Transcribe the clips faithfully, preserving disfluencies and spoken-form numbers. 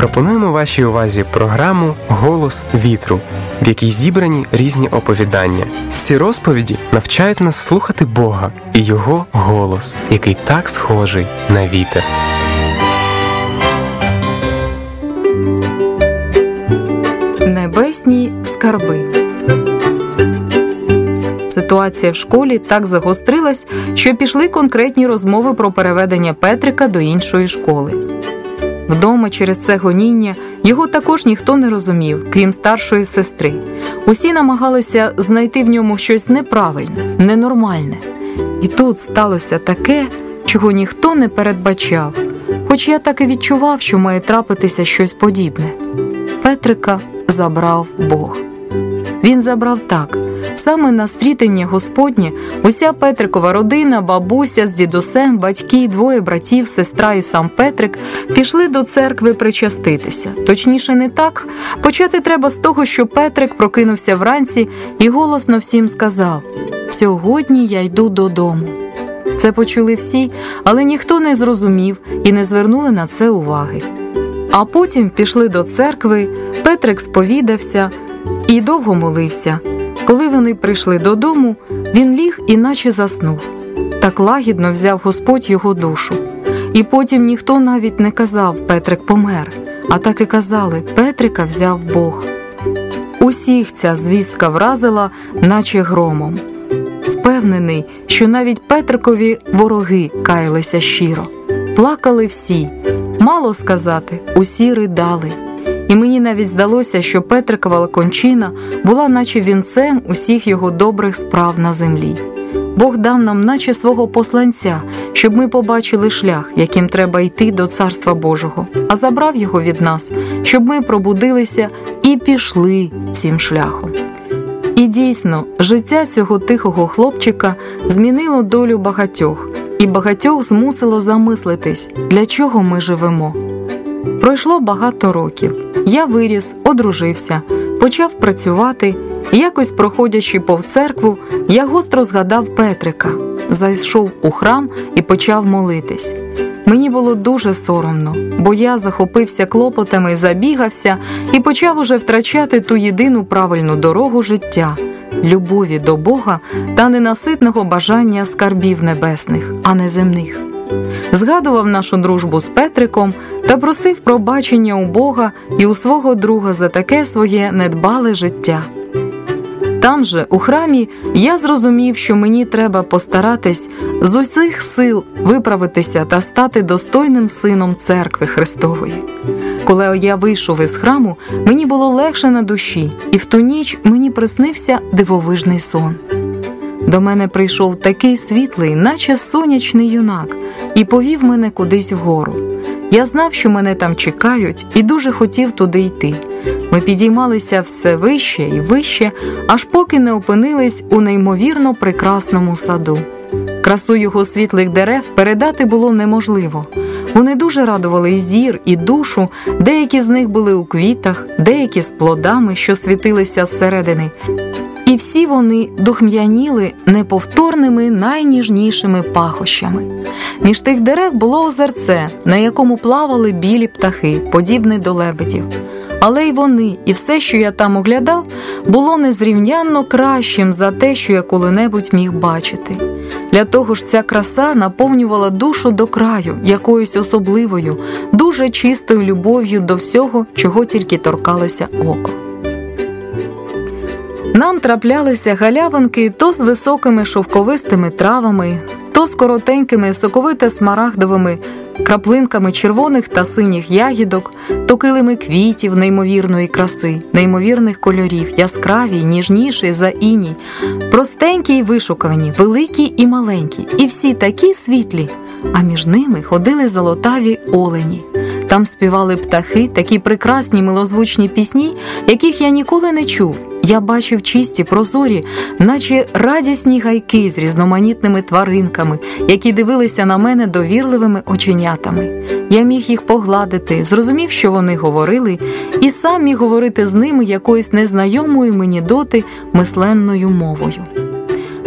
Пропонуємо вашій увазі програму «Голос вітру», в якій зібрані різні оповідання. Ці розповіді навчають нас слухати Бога і Його голос, який так схожий на вітер. Небесні скарби. Ситуація в школі так загострилась, що пішли конкретні розмови про переведення Петрика до іншої школи. Вдома через це гоніння його також ніхто не розумів, крім старшої сестри. Усі намагалися знайти в ньому щось неправильне, ненормальне. І тут сталося таке, чого ніхто не передбачав, хоч я так і відчував, що має трапитися щось подібне. Петрика забрав Бог. Він забрав так. Саме на стрітення Господнє уся Петрикова родина, бабуся з дідусем, батьки, двоє братів, сестра і сам Петрик пішли до церкви причаститися. Точніше не так. Почати треба з того, що Петрик прокинувся вранці і голосно всім сказав: «Сьогодні я йду додому». Це почули всі, але ніхто не зрозумів і не звернули на це уваги. А потім пішли до церкви, Петрик сповідався і довго молився. Коли вони прийшли додому, він ліг і наче заснув. Так лагідно взяв Господь його душу. І потім ніхто навіть не казав «Петрик помер», а так і казали «Петрика взяв Бог». Усіх ця звістка вразила, наче громом. Впевнений, що навіть Петрикові вороги каялися щиро. Плакали всі. Мало сказати, усі ридали. І мені навіть здалося, що Петрикова кончина була наче вінцем усіх його добрих справ на землі. Бог дав нам наче свого посланця, щоб ми побачили шлях, яким треба йти до Царства Божого, а забрав його від нас, щоб ми пробудилися і пішли цим шляхом. І дійсно, життя цього тихого хлопчика змінило долю багатьох, і багатьох змусило замислитись, для чого ми живемо. Пройшло багато років. Я виріс, одружився, почав працювати, і якось проходячи повз церкву, я гостро згадав Петрика, зайшов у храм і почав молитись. Мені було дуже соромно, бо я захопився клопотами, забігався і почав уже втрачати ту єдину правильну дорогу життя – любові до Бога та ненаситного бажання скарбів небесних, а не земних. Згадував нашу дружбу з Петриком та просив пробачення у Бога і у свого друга за таке своє недбале життя. Там же, у храмі, я зрозумів, що мені треба постаратись з усіх сил виправитися та стати достойним сином Церкви Христової. Коли я вийшов із храму, мені було легше на душі, і в ту ніч мені приснився дивовижний сон. До мене прийшов такий світлий, наче сонячний юнак, і повів мене кудись вгору. Я знав, що мене там чекають, і дуже хотів туди йти. Ми підіймалися все вище і вище, аж поки не опинились у неймовірно прекрасному саду. Красу його світлих дерев передати було неможливо. Вони дуже радували і зір, і душу, деякі з них були у квітах, деякі з плодами, що світилися зсередини. І всі вони духм'яніли неповторними найніжнішими пахощами. Між тих дерев було озерце, на якому плавали білі птахи, подібні до лебедів. Але й вони, і все, що я там оглядав, було незрівнянно кращим за те, що я коли-небудь міг бачити. Для того ж ця краса наповнювала душу до краю, якоюсь особливою, дуже чистою любов'ю до всього, чого тільки торкалося око. Нам траплялися галявинки то з високими шовковистими травами, то з коротенькими соковито-смарагдовими краплинками червоних та синіх ягідок, то килими квітів неймовірної краси, неймовірних кольорів, яскраві й ніжніші за іній, простенькі й вишукані, великі і маленькі, і всі такі світлі, а між ними ходили золотаві олені. Там співали птахи, такі прекрасні милозвучні пісні, яких я ніколи не чув. Я бачив чисті, прозорі, наче радісні гайки з різноманітними тваринками, які дивилися на мене довірливими оченятами. Я міг їх погладити, зрозумів, що вони говорили, і сам міг говорити з ними якоюсь незнайомою мені доти мисленною мовою.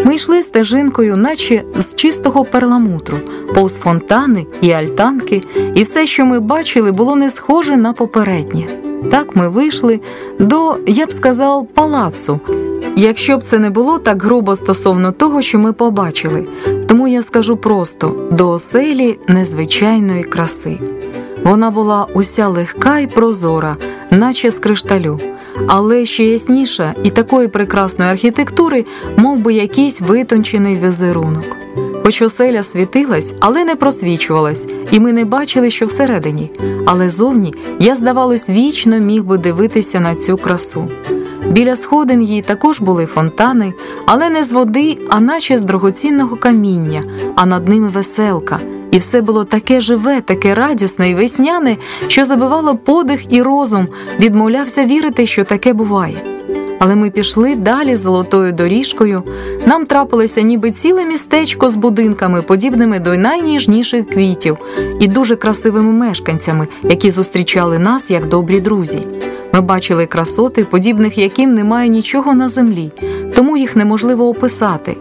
Ми йшли стежинкою, наче з чистого перламутру, повз фонтани і альтанки, і все, що ми бачили, було не схоже на попереднє. Так ми вийшли до, я б сказав, палацу, якщо б це не було так грубо стосовно того, що ми побачили. Тому я скажу просто – до оселі незвичайної краси. Вона була уся легка і прозора, наче з кришталю, але ще ясніша і такої прекрасної архітектури, мов би якийсь витончений візерунок. Хоч оселя світилась, але не просвічувалась, і ми не бачили, що всередині. Але зовні я, здавалось, вічно міг би дивитися на цю красу. Біля сходин її також були фонтани, але не з води, а наче з дорогоцінного каміння, а над ними веселка. І все було таке живе, таке радісне і весняне, що забивало подих і розум, відмовлявся вірити, що таке буває. Але ми пішли далі золотою доріжкою. Нам трапилося ніби ціле містечко з будинками, подібними до найніжніших квітів, і дуже красивими мешканцями, які зустрічали нас як добрі друзі. Ми бачили красоти, подібних яким немає нічого на землі, тому їх неможливо описати.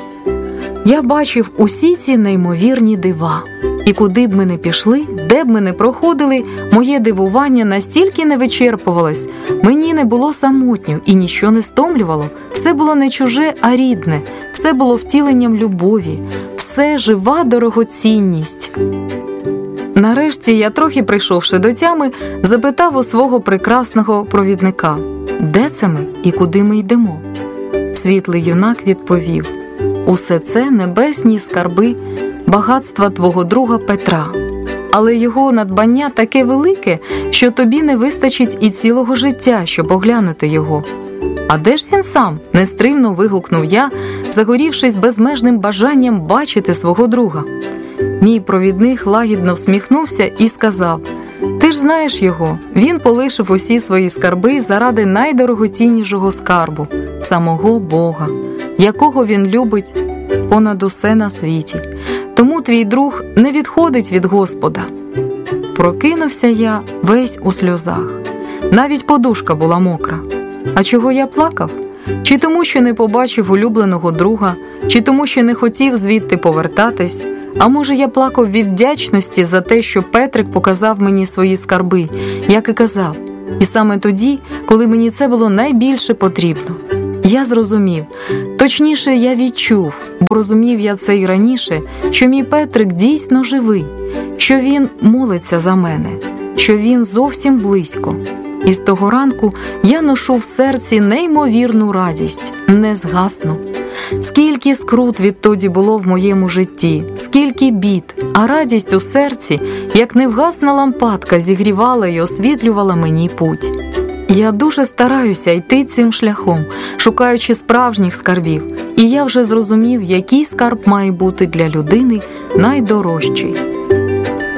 Я бачив усі ці неймовірні дива. І куди б ми не пішли, де б ми не проходили, моє дивування настільки не вичерпувалось, мені не було самотньо і ніщо не стомлювало. Все було не чуже, а рідне, все було втіленням любові, все жива дорогоцінність. Нарешті я, трохи прийшовши до тями, запитав у свого прекрасного провідника: «Де це ми і куди ми йдемо?» Світлий юнак відповів: «Усе це небесні скарби, багатства твого друга Петра. Але його надбання таке велике, що тобі не вистачить і цілого життя, щоб оглянути його». «А де ж він сам?» – нестримно вигукнув я, загорівшись безмежним бажанням бачити свого друга. Мій провідник лагідно всміхнувся і сказав: «Ти ж знаєш його, він полишив усі свої скарби заради найдорогоціннішого скарбу – самого Бога, якого він любить понад усе на світі. Тому твій друг не відходить від Господа». Прокинувся я весь у сльозах. Навіть подушка була мокра. А чого я плакав? Чи тому, що не побачив улюбленого друга, чи тому, що не хотів звідти повертатись? А може, я плакав від вдячності за те, що Петрик показав мені свої скарби, як і казав. І саме тоді, коли мені це було найбільше потрібно. Я зрозумів, точніше, я відчув, бо розумів я це і раніше, що мій Петрик дійсно живий, що він молиться за мене, що він зовсім близько. І з того ранку я ношу в серці неймовірну радість, не згасну. Скільки скрут відтоді було в моєму житті, скільки бід, а радість у серці, як невгасна лампадка, зігрівала і освітлювала мені путь. Я дуже стараюся йти цим шляхом, шукаючи справжніх скарбів, і я вже зрозумів, який скарб має бути для людини найдорожчий.